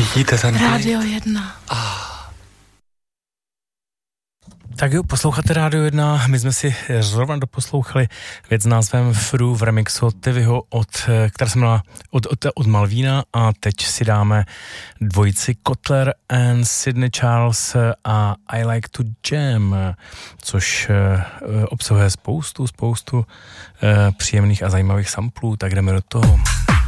Vidíte ten Radio 1. Tak jo, posloucháte Radio 1, my jsme si zrovna doposlouchali věc s názvem Fru v remixu od Tivyho, která se jmenula od Malvína, a teď si dáme dvojici Kotler and Sydney Charles a I Like to Jam, což obsahuje spoustu příjemných a zajímavých samplů, tak jdeme do toho.